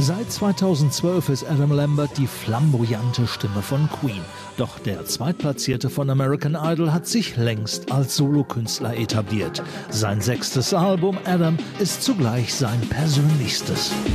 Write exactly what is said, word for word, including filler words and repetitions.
Seit zweitausendzwölf ist Adam Lambert die flamboyante Stimme von Queen. Doch der Zweitplatzierte von American Idol hat sich längst als Solokünstler etabliert. Sein sechstes Album Adam ist zugleich sein persönlichstes.